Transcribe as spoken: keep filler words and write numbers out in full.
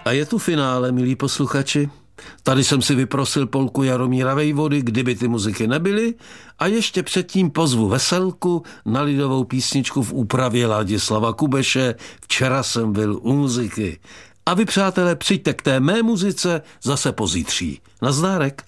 A je tu finále, milí posluchači. Tady jsem si vyprosil polku Jaromíra Vejvody, Kdyby ty muziky nebyly, a ještě předtím pozvu Veselku na lidovou písničku v úpravě Ladislava Kubeše Včera jsem byl u muziky. A vy, přátelé, přijďte k té mé muzice zase pozítří. Nazdárek.